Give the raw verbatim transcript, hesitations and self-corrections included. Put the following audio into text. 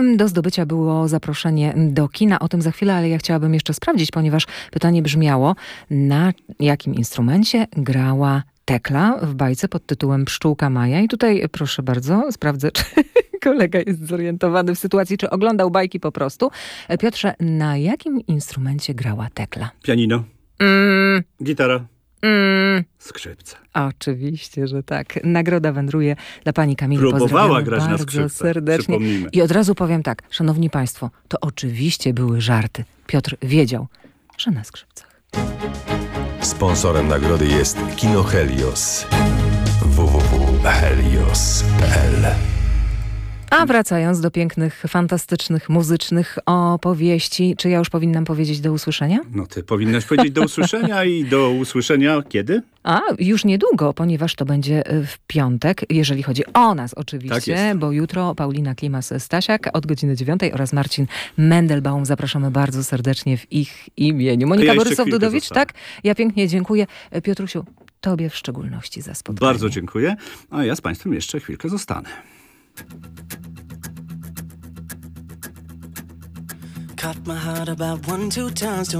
Do zdobycia było zaproszenie do kina. O tym za chwilę, ale ja chciałabym jeszcze sprawdzić, ponieważ pytanie brzmiało, na jakim instrumencie grała Tekla w bajce pod tytułem Pszczółka Maja. I tutaj proszę bardzo, sprawdzę, czy kolega jest zorientowany w sytuacji, czy oglądał bajki po prostu. Piotrze, na jakim instrumencie grała Tekla? Pianino. Mm, Gitara. mm. Skrzypce. Oczywiście, że tak. Nagroda wędruje dla pani Kamili. Próbowała Pozdrawiamy grać na bardzo skrzypcach, serdecznie. przypomnijmy. I od razu powiem tak, szanowni państwo, to oczywiście były żarty. Piotr wiedział, że na skrzypcach. Sponsorem nagrody jest Kino Helios. w w w kropka helios kropka p l. A wracając do pięknych, fantastycznych, muzycznych opowieści, czy ja już powinnam powiedzieć do usłyszenia? No ty powinnaś powiedzieć do usłyszenia i do usłyszenia kiedy? A, już niedługo, ponieważ to będzie w piątek, jeżeli chodzi o nas oczywiście, Tak jest. bo jutro Paulina Klimas-Stasiak od godziny dziewiątej oraz Marcin Mendelbaum. Zapraszamy bardzo serdecznie w ich imieniu. Monika Ja jeszcze Borysow-Dudowicz, chwilkę zostanę. tak? Ja pięknie dziękuję. Piotrusiu, tobie w szczególności za spotkanie. Bardzo dziękuję, a ja z państwem jeszcze chwilkę zostanę. Caught my heart about one, two times.